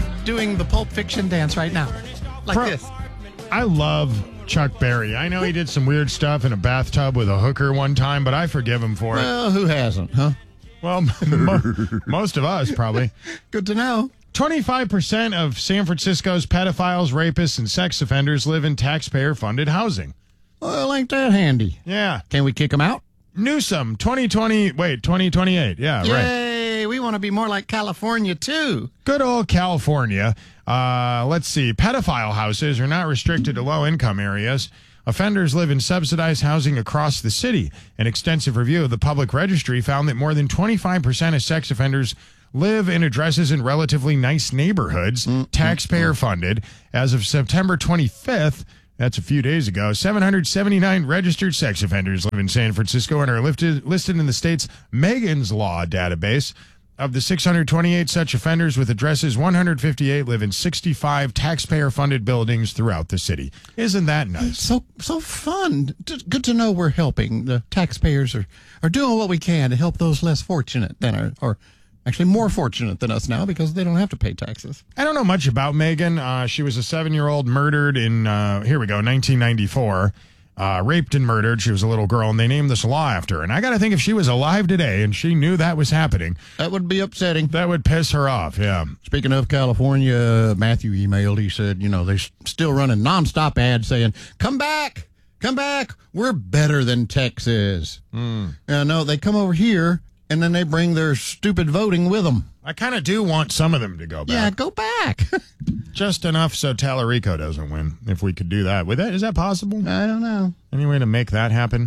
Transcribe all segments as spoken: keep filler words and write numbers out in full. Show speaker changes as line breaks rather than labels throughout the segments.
start doing the Pulp Fiction dance right now. Like
Pro-
this.
I love Chuck Berry. I know he did some weird stuff in a bathtub with a hooker one time, but I forgive him for it.
Well, who hasn't, huh?
Well, mo- most of us probably.
Good to know.
twenty-five percent of San Francisco's pedophiles, rapists, and sex offenders live in taxpayer-funded housing.
Well, ain't that handy?
Yeah.
Can we kick them out?
Newsom, twenty twenty, wait, twenty twenty-eight. Yeah, right.
Yay, we want to be more like California, too.
Good old California. Uh, let's see. Pedophile houses are not restricted to low-income areas. Offenders live in subsidized housing across the city. An extensive review of the public registry found that more than twenty-five percent of sex offenders live in addresses in relatively nice neighborhoods, mm-hmm. taxpayer-funded. As of September twenty-fifth, that's a few days ago, seven hundred seventy-nine registered sex offenders live in San Francisco and are lifted, listed in the state's Megan's Law database. Of the six hundred twenty-eight such offenders with addresses, one hundred fifty-eight live in sixty-five taxpayer-funded buildings throughout the city. Isn't that nice?
So so fun. Good to know we're helping. The taxpayers are, are doing what we can to help those less fortunate than our, or actually more fortunate than us now because they don't have to pay taxes.
I don't know much about Megan. Uh, she was a seven-year-old murdered in, uh, here we go, nineteen ninety-four. Uh, raped and murdered. She was a little girl, and they named this law after her. And I got to think if she was alive today and she knew that was happening,
that would be upsetting.
That would piss her off, yeah.
Speaking of California, Matthew emailed. He said, you know, they're still running nonstop ads saying, come back, come back. We're better than Texas. Mm. Uh, no, they come over here, and then they bring their stupid voting with them.
I kind of do want some of them to go back.
Yeah, go back.
Just enough so Tallarico doesn't win, if we could do that. Would that. Is that possible?
I don't know.
Any way to make that happen?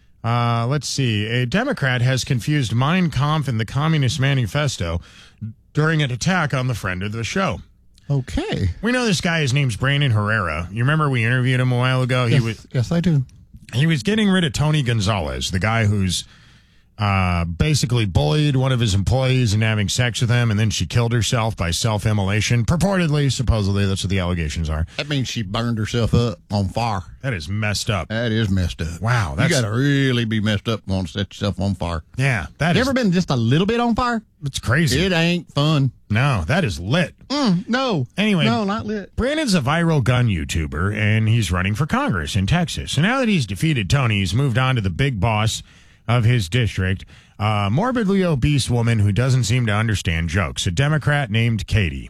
Uh, let's see. A Democrat has confused Mein Kampf and the Communist Manifesto during an attack on the friend of the show.
Okay.
We know this guy. His name's Brandon Herrera. You remember we interviewed him a while ago?
Yes,
he was,
yes I do.
He was getting rid of Tony Gonzalez, the guy who's uh, basically bullied one of his employees into having sex with him, and then she killed herself by self-immolation. Purportedly, supposedly, that's what the allegations are.
That means she burned herself up on fire.
That is messed up.
That is messed up.
Wow. That's...
You got to really be messed up to set yourself on fire.
Yeah. That
Have
is...
you ever been just a little bit on fire?
It's crazy.
It ain't fun.
No, that is lit.
Mm, no.
Anyway.
No, not lit.
Brandon's a viral gun YouTuber, and he's running for Congress in Texas. So now that he's defeated Tony, he's moved on to the big boss of his district, a morbidly obese woman who doesn't seem to understand jokes, a Democrat named Katie.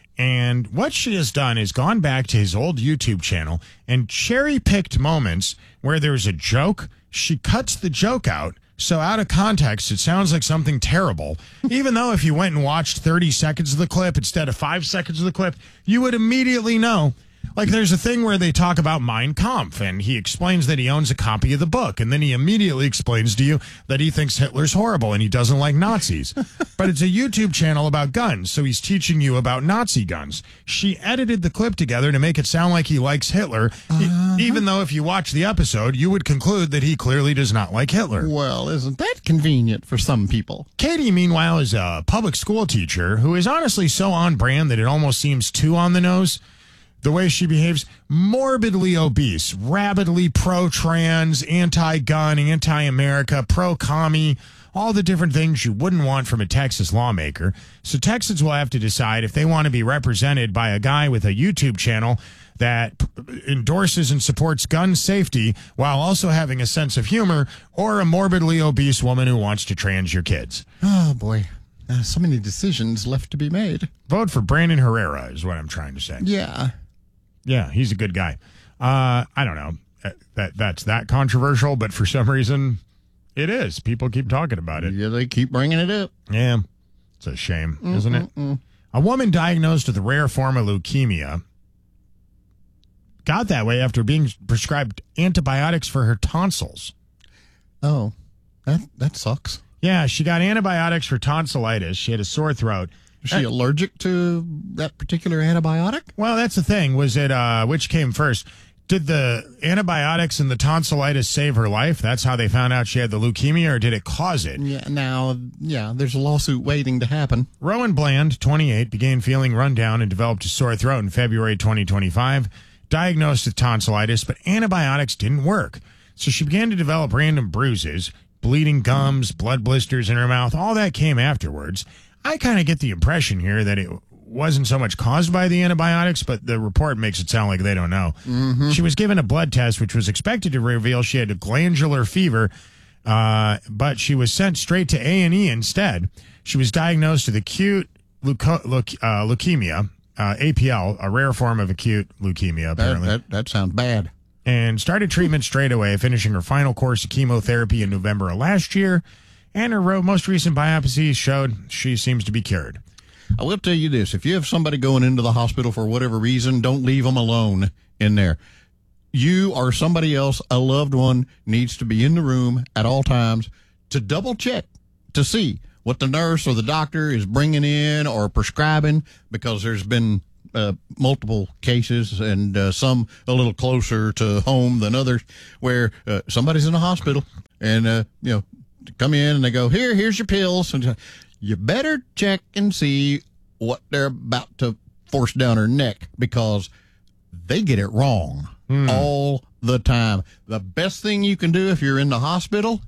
And what she has done is gone back to his old YouTube channel and cherry-picked moments where there's a joke. She cuts the joke out, so out of context, it sounds like something terrible. Even though if you went and watched thirty seconds of the clip instead of five seconds of the clip, you would immediately know. Like, there's a thing where they talk about Mein Kampf, and he explains that he owns a copy of the book, and then he immediately explains to you that he thinks Hitler's horrible and he doesn't like Nazis. But it's a YouTube channel about guns, so he's teaching you about Nazi guns. She edited the clip together to make it sound like he likes Hitler, uh-huh. e- even though if you watch the episode, you would conclude that he clearly does not like Hitler.
Well, isn't that convenient for some people?
Katie, meanwhile, is a public school teacher who is honestly so on brand that it almost seems too on the nose. The way she behaves, morbidly obese, rabidly pro-trans, anti-gun, anti-America, pro-commie, all the different things you wouldn't want from a Texas lawmaker. So Texans will have to decide if they want to be represented by a guy with a YouTube channel that endorses and supports gun safety while also having a sense of humor, or a morbidly obese woman who wants to trans your kids.
Oh, boy. Uh, so many decisions left to be made.
Vote for Brandon Herrera is what I'm trying to say.
Yeah.
Yeah, he's a good guy. Uh, I don't know that that's that controversial, but for some reason, it is. People keep talking about it.
Yeah, they keep bringing it up.
Yeah, it's a shame, mm-mm, isn't it?
Mm.
A woman diagnosed with a rare form of leukemia got that way after being prescribed antibiotics for her tonsils.
Oh, that that sucks.
Yeah, she got antibiotics for tonsillitis. She had a sore throat.
Is she allergic to that particular antibiotic?
Well, that's the thing. Was it, uh, which came first? Did the antibiotics and the tonsillitis save her life? That's how they found out she had the leukemia, or did it cause it?
Yeah, now, yeah, there's a lawsuit waiting to happen.
Rowan Bland, twenty-eight, began feeling run down and developed a sore throat in February twenty twenty-five, diagnosed with tonsillitis, but antibiotics didn't work. So she began to develop random bruises, bleeding gums, blood blisters in her mouth. All that came afterwards. I kind of get the impression here that it wasn't so much caused by the antibiotics, but the report makes it sound like they don't know. Mm-hmm. She was given a blood test, which was expected to reveal she had a glandular fever, uh, but she was sent straight to A and E instead. She was diagnosed with acute leuco- leuke- uh, leukemia, uh, A P L, a rare form of acute leukemia, apparently.
That, that, that sounds bad.
And started treatment straight away, finishing her final course of chemotherapy in November of last year. And her most recent biopsy showed she seems to be cured.
I will tell you this. If you have somebody going into the hospital for whatever reason, don't leave them alone in there. You or somebody else, a loved one, needs to be in the room at all times to double check to see what the nurse or the doctor is bringing in or prescribing, because there's been uh, multiple cases, and uh, some a little closer to home than others, where uh, somebody's in the hospital and, uh, you know, come in and they go, here, here's your pills. And you better check and see what they're about to force down her neck, because they get it wrong mm. all the time. The best thing you can do if you're in the hospital,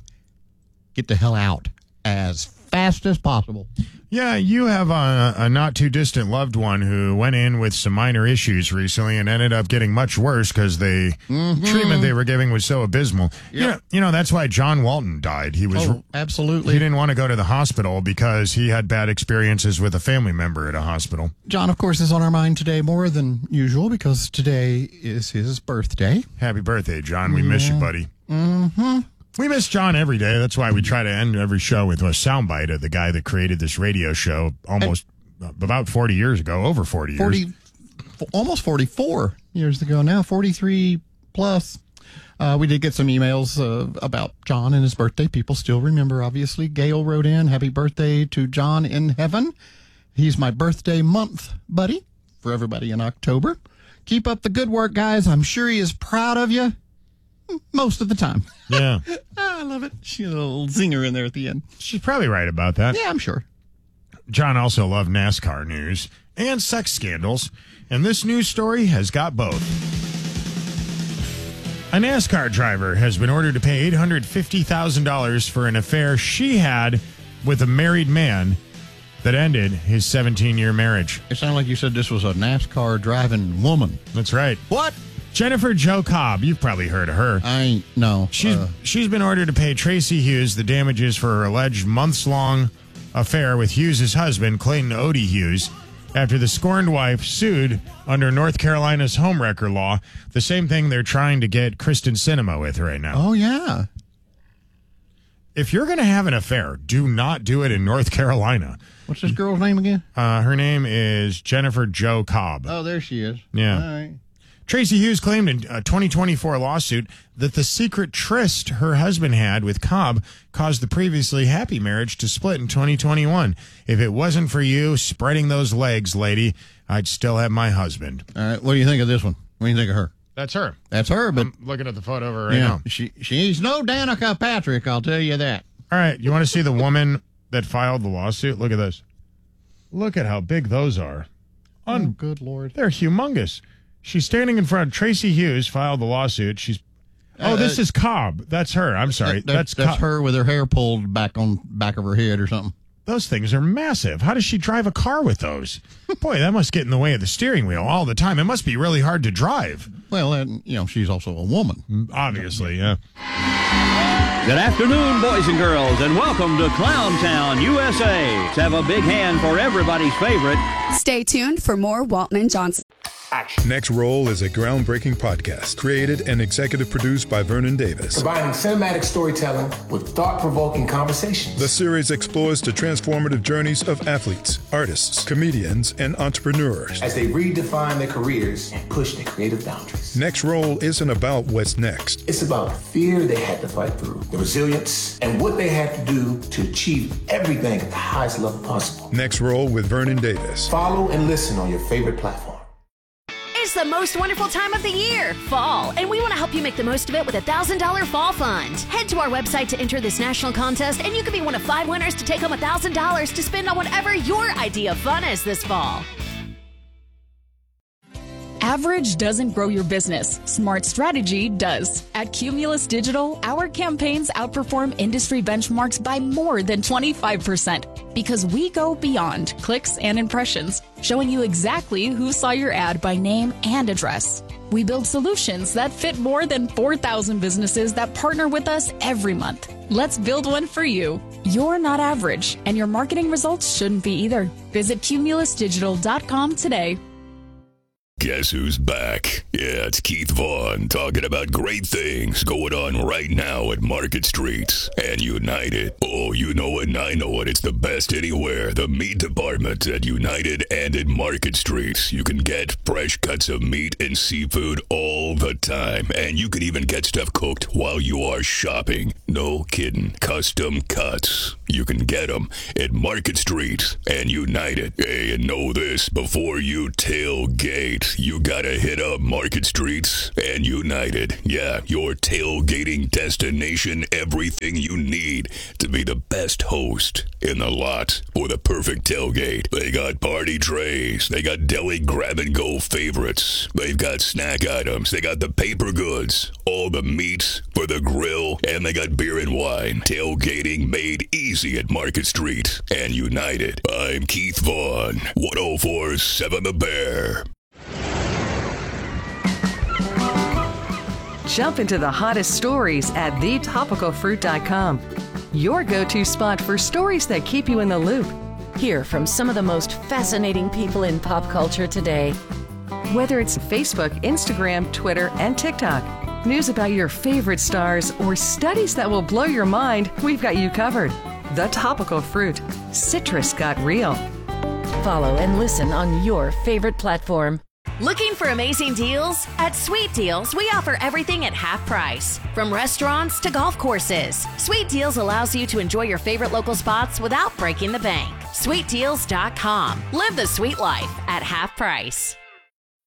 get the hell out as fast as possible.
Yeah, you have a, a not too distant loved one who went in with some minor issues recently and ended up getting much worse because the mm-hmm. treatment they were giving was so abysmal. Yep. You know, you know, that's why John Walton died. He was
oh, absolutely.
He didn't want to go to the hospital because he had bad experiences with a family member at a hospital.
John, of course, is on our mind today more than usual because today is his birthday.
Happy birthday, John. We yeah. miss you, buddy.
Mm-hmm.
We miss John every day. That's why we try to end every show with a soundbite of the guy that created this radio show almost and about forty years ago, over forty years.
forty, almost forty-four years ago now, forty-three plus. Uh, we did get some emails uh, about John and his birthday. People still remember, obviously. Gail wrote in, happy birthday to John in heaven. He's my birthday month buddy for everybody in October. Keep up the good work, guys. I'm sure he is proud of you. Most of the time.
Yeah.
I love it. She's a little zinger in there at the end.
She's probably right about that.
Yeah, I'm sure.
John also loved NASCAR news and sex scandals, and this news story has got both. A NASCAR driver has been ordered to pay eight hundred fifty thousand dollars for an affair she had with a married man that ended his seventeen-year marriage.
It sounded like you said this was a NASCAR driving woman.
That's right.
What?
Jennifer Jo Cobb, you've probably heard of her.
I ain't, no.
She's, uh, she's been ordered to pay Tracy Hughes the damages for her alleged months-long affair with Hughes' husband, Clayton Odie Hughes, after the scorned wife sued under North Carolina's homewrecker law, the same thing they're trying to get Kristen Sinema with right now.
Oh, yeah.
If you're going to have an affair, do not do it in North Carolina.
What's this girl's name again?
Uh, her name is Jennifer Jo Cobb.
Oh, there she is.
Yeah.
All right.
Tracy Hughes claimed in a twenty twenty-four lawsuit that the secret tryst her husband had with Cobb caused the previously happy marriage to split in twenty twenty-one. If it wasn't for you spreading those legs, lady, I'd still have my husband.
All right. What do you think of this one? What do you think of her?
That's her.
That's her, but
I'm looking at the photo of her right
yeah,
now.
She, she's no Danica Patrick, I'll tell you that.
All right. You want to see the woman that filed the lawsuit? Look at this. Look at how big those are. Un-
oh, good Lord.
They're humongous. She's standing in front of Tracy Hughes, filed the lawsuit. She's, oh, uh, this is Cobb. That's her. I'm sorry.
That, that,
that's
that's
Cobb.
her with her hair pulled back on back of her head or something.
Those things are massive. How does she drive a car with those? Boy, that must get in the way of the steering wheel all the time. It must be really hard to drive.
Well, and, you know, she's also a woman.
Obviously, yeah.
Good afternoon, boys and girls, and welcome to Clown Town, U S A. Let's have a big hand for everybody's favorite.
Stay tuned for more Walton and Johnson.
Action. Next Roll is a groundbreaking podcast created and executive produced by Vernon Davis.
Combining cinematic storytelling with thought-provoking conversations.
The series explores the transformative journeys of athletes, artists, comedians, and entrepreneurs
as they redefine their careers and push their creative boundaries.
Next Roll isn't about what's next.
It's about the fear they had to fight through, the resilience, and what they had to do to achieve everything at the highest level possible.
Next Roll with Vernon Davis.
Follow and listen on your favorite platform.
It's the most wonderful time of the year, fall, and we want to help you make the most of it with a one thousand dollars Fall Fund. Head to our website to enter this national contest, and you could be one of five winners to take home one thousand dollars to spend on whatever your idea of fun is this fall.
Average doesn't grow your business. Smart strategy does. At Cumulus Digital, our campaigns outperform industry benchmarks by more than twenty-five percent. Because we go beyond clicks and impressions, showing you exactly who saw your ad by name and address. We build solutions that fit more than four thousand businesses that partner with us every month. Let's build one for you. You're not average, and your marketing results shouldn't be either. Visit cumulus digital dot com today.
Guess who's back? Yeah, it's Keith Vaughn talking about great things going on right now at Market Streets and United. Oh, you know it and I know it. It's the best anywhere. The meat department at United and at Market Streets. You can get fresh cuts of meat and seafood all the time. And you can even get stuff cooked while you are shopping. No kidding. Custom cuts. You can get them at Market Streets and United. Hey, and know this, before you tailgate, you gotta hit up Market Streets and United. Yeah, your tailgating destination, everything you need to be the best host in the lot for the perfect tailgate. They got party trays, they got deli grab-and-go favorites, they've got snack items, they got the paper goods, all the meats for the grill, and they got beer and wine. Tailgating made easy at Market Street and United. I'm Keith Vaughn, one oh four point seven The Bear.
Jump into the hottest stories at the topical fruit dot com. Your go-to spot for stories that keep you in the loop.
Hear from some of the most fascinating people in pop culture today.
Whether it's Facebook, Instagram, Twitter, and TikTok, news about your favorite stars, or studies that will blow your mind, we've got you covered. The Topical Fruit. Citrus got real.
Follow and listen on your favorite platform.
Looking for amazing deals? At Sweet Deals, we offer everything at half price. From restaurants to golf courses, Sweet Deals allows you to enjoy your favorite local spots without breaking the bank. sweet deals dot com. Live the sweet life at half price.